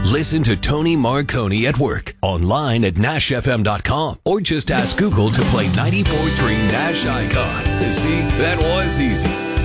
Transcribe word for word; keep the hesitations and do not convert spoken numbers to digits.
Listen to Tony Marconi at work, online at nash f m dot com, or just ask Google to play ninety-four point three Nash Icon. See, that was easy.